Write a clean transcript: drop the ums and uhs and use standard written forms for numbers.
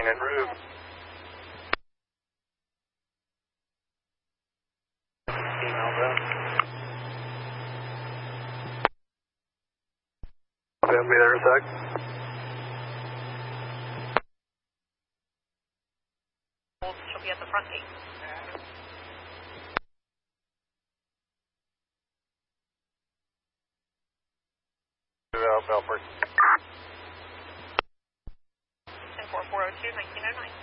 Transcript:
En route. Email that. I'll be there in a sec. She'll be at the front gate. Belfort. 10402, 1909.